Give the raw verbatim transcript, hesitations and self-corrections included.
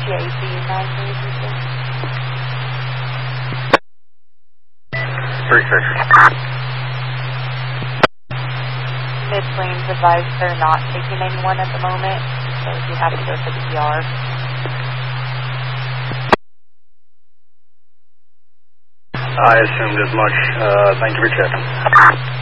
A C nine three three. three six. Mid-planes advised they're not taking anyone at the moment, so you have to go to the E R. I assumed as much. Uh, thank you for checking.